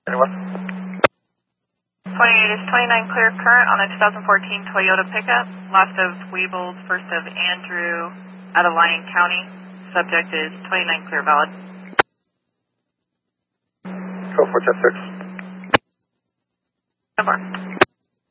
Anyone? 28 is 29 clear current on a 2014 Toyota pickup. Last of Weebles, first of Andrew out of Lyon County. Subject is 29 clear valid. Go for 10-6.